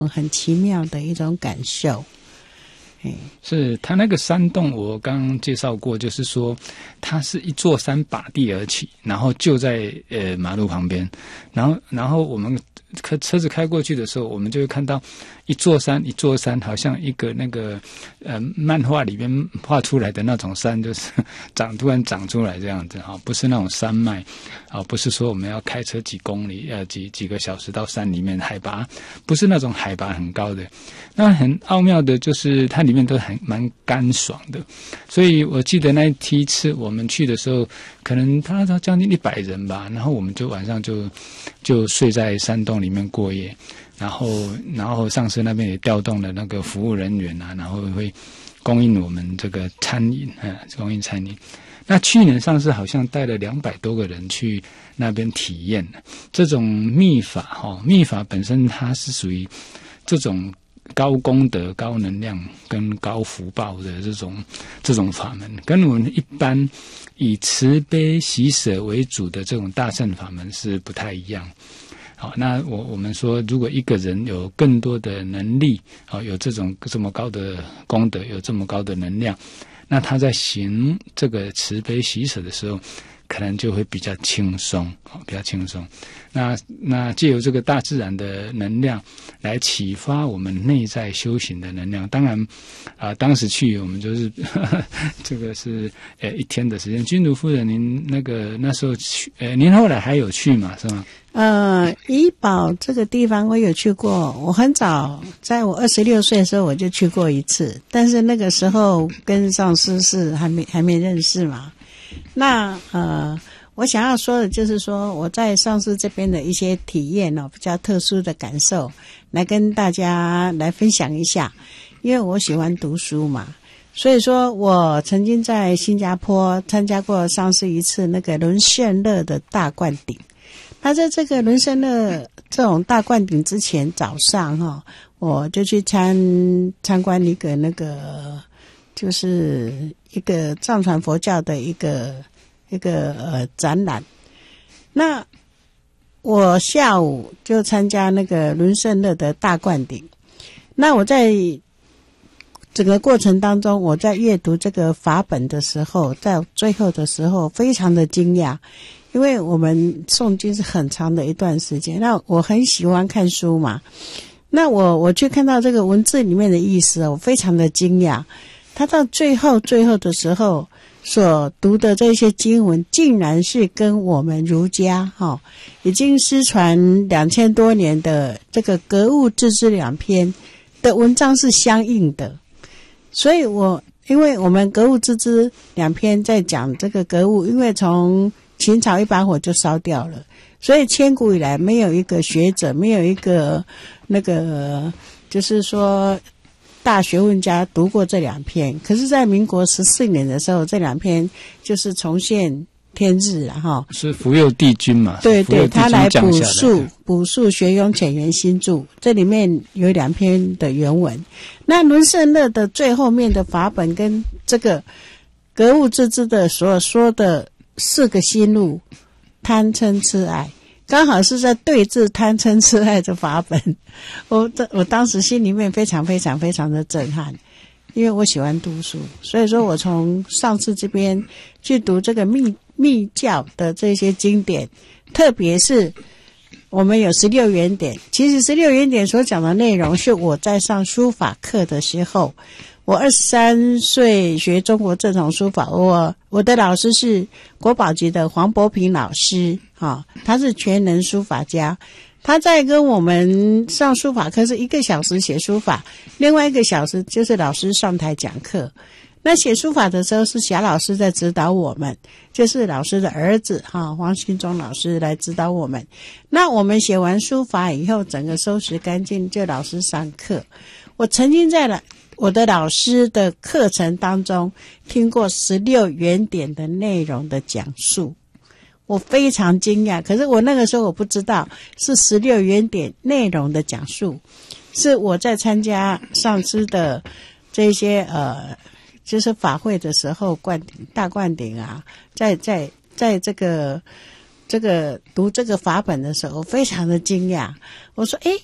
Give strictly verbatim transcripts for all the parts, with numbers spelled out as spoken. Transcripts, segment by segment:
很奇妙的一种感受。 是他那个山洞我刚刚介绍过，就是说它是一座山拔地而起，然后就在呃马路旁边，然后然后我们开车子开过去的时候，我们就会看到一座山一座山，好像一个那个呃漫画里面画出来的那种山，就是长突然长出来这样子哈，不是那种山脉啊，不是说我们要开车几公里呃几几个小时到山里面，海拔不是那种海拔很高的。那很奥妙的就是它里面都很蛮干爽的，所以我记得那第一次我们去的时候，可能他他将近一百人吧，然后我们就晚上就就睡在山洞里面过夜，然后然后上司那边也调动了那个服务人员啊，然后会供应我们这个餐饮啊，供应餐饮。那去年上司好像带了两百多个人去那边体验这种秘法哈、哦，秘法本身它是属于这种高功德、高能量跟高福报的这种这种法门，跟我们一般以慈悲喜舍为主的这种大乘法门是不太一样。好，那我我们说，如果一个人有更多的能力，好，有这种这么高的功德，有这么高的能量，那他在行这个慈悲喜舍的时候，可能就会比较轻松，比较轻松。那那借由这个大自然的能量来启发我们内在修行的能量。当然啊、呃，当时去我们就是呵呵这个是呃一天的时间。君如夫人，您那个那时候去，呃，您后来还有去嘛？是吗？ 呃，怡保这个地方我有去过，我很早，在我二十六岁的时候我就去过一次，但是那个时候跟上师是还没还没认识嘛。那呃，我想要说的就是说，我在上师这边的一些体验哦，比较特殊的感受，来跟大家来分享一下。因为我喜欢读书嘛，所以说我曾经在新加坡参加过上师一次那个伦圣乐的大灌顶。那在这个伦圣乐这种大灌顶之前，早上哈、哦，我就去参参观一个那个，就是一个藏传佛教的一个一个呃展览。那我下午就参加那个伦圣乐的大灌顶。那我在整个过程当中，我在阅读这个法本的时候，在最后的时候非常的惊讶。因为我们诵经是很长的一段时间，那我很喜欢看书嘛，那我我去看到这个文字里面的意思，我非常的惊讶。他到最后最后的时候所读的这些经文，竟然是跟我们儒家哈、哦、已经失传两千多年的这个格物致知两篇的文章是相应的。所以我因为我们格物致知两篇在讲这个格物，因为从秦朝一把火就烧掉了，所以千古以来没有一个学者，没有一个那个就是说大学问家读过这两篇。可是在民国十四年的时候，这两篇就是重现天日了哈。 是福佑帝君嘛？ 对对，他来补述补述学庸浅圆新注，这里面有两篇的原文。那伦圣乐的最后面的法本跟这个格物致知的所说的四个心路，贪嗔痴爱，刚好是在对治贪嗔痴爱的法本。我这我当时心里面非常非常非常的震撼，因为我喜欢读书，所以说我从上次这边去读这个密密教的这些经典，特别是我们有十六原点。其实十六原点所讲的内容是我在上书法课的时候，我二十三岁学中国正统书法，我我的老师是国宝级的黄伯平老师啊，他是全能书法家。他在跟我们上书法课是一个小时写书法，另外一个小时就是老师上台讲课。那写书法的时候是霞老师在指导我们，就是老师的儿子哈黄新忠老师来指导我们。那我们写完书法以后，整个收拾干净，就老师上课。我曾经在了我的老师的课程当中听过十六原点的内容的讲述，我非常惊讶。可是我那个时候我不知道是十六原点内容的讲述，是我在参加上师的这些呃，就是法会的时候，灌顶大灌顶啊，在在在这个这个读这个法本的时候，非常的惊讶。我说，诶，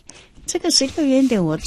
这个十六圆点我